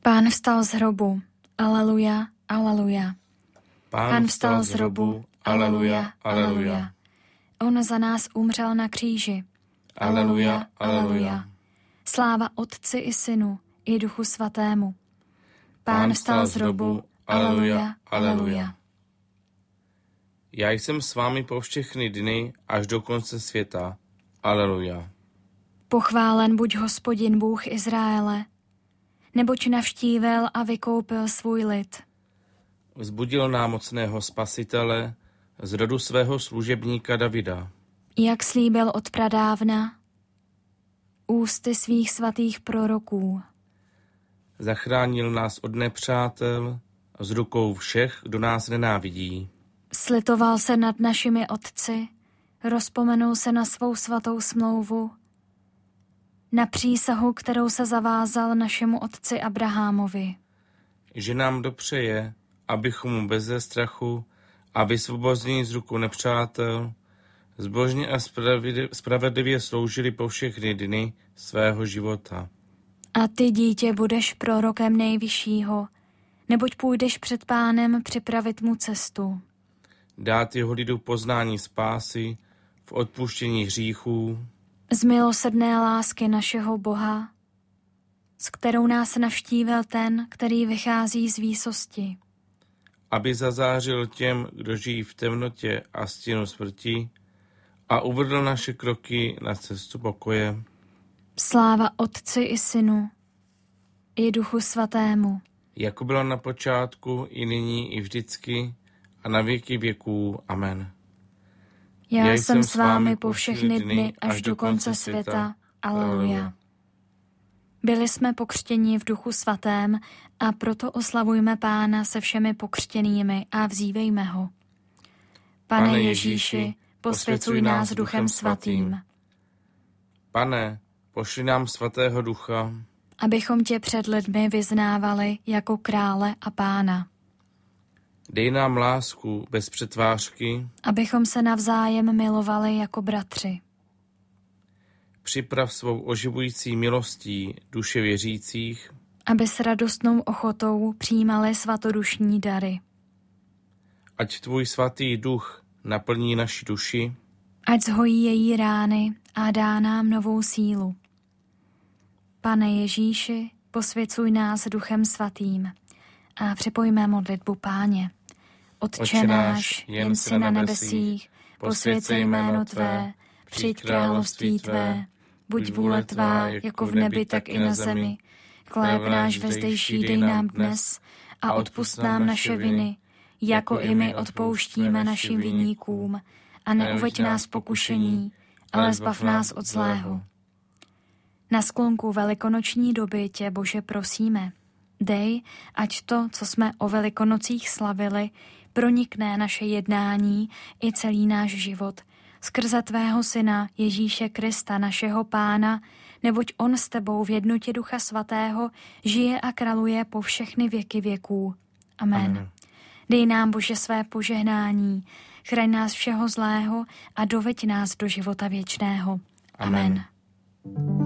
Pán vstal z hrobu, aleluja, aleluja. Pán vstal z hrobu, aleluja, aleluja. On za nás umřel na kříži, aleluja, aleluja. Sláva Otci i Synu, i Duchu Svatému. Pán vstal z hrobu, aleluja, aleluja. Já jsem s vámi po všechny dny až do konce světa. Aleluja. Pochválen buď Hospodin Bůh Izraele, neboť navštívil a vykoupil svůj lid. Vzbudil nám mocného Spasitele z rodu svého služebníka Davida. Jak slíbil od pradávna, ústy svých svatých proroků. Zachránil nás od nepřátel, z rukou všech, kdo nás nenávidí. Slitoval se nad našimi otci, rozpomenul se na svou svatou smlouvu, na přísahu, kterou se zavázal našemu otci Abrahamovi. Že nám dopřeje, abychom mu beze strachu a vysvobození z rukou nepřátel zbožně a spravedlivě sloužili po všechny dny svého života. A ty, dítě, budeš prorokem Nejvyššího, neboť půjdeš před Pánem připravit mu cestu. Dát jeho lidu poznání spásy v odpuštění hříchů. Z milosrdné lásky našeho Boha, s kterou nás navštívil ten, který vychází z výsosti. Aby zazářil těm, kdo žijí v temnotě a stínu smrti a uvedl naše kroky na cestu pokoje. Sláva Otci i Synu, i Duchu Svatému. Jako bylo na počátku, i nyní, i vždycky, a na věky věků. Amen. Já jsem s vámi po všechny dny až do konce světa. Aleluja. Byli jsme pokřtěni v Duchu Svatém a proto oslavujme Pána se všemi pokřtěnými a vzívejme ho. Pane Ježíši, posvěcuj nás Duchem Svatým. Pane, pošli nám Svatého Ducha, abychom tě před lidmi vyznávali jako krále a Pána. Dej nám lásku bez přetvářky, abychom se navzájem milovali jako bratři. Připrav svou oživující milostí duše věřících, aby s radostnou ochotou přijímali svatodušní dary. Ať tvůj svatý duch naplní naši duši, ať zhojí její rány a dá nám novou sílu. Pane Ježíši, posvěcuj nás Duchem Svatým a připojme modlitbu Páně. Otče náš, jen jsi na nebesích, posvěť se jméno tvé, přijď království tvé, buď vůle tvá, jako v nebi, tak i na zemi. Chléb náš vezdejší dej nám dnes a odpusť nám naše viny, jako i my odpouštíme našim viníkům. A neuveď nás v pokušení, ale zbav nás od zlého. Na sklonku velikonoční doby tě, Bože, prosíme, dej, ať to, co jsme o Velikonocích slavili, pronikne naše jednání i celý náš život. Skrze tvého Syna Ježíše Krista, našeho Pána, neboť on s tebou v jednotě Ducha Svatého žije a králuje po všechny věky věků. Amen. Dej nám, Bože, své požehnání, chraň nás všeho zlého a doveď nás do života věčného. Amen.